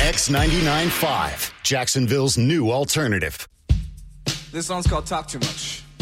X99.5, Jacksonville's new alternative. This song's called Talk Too Much.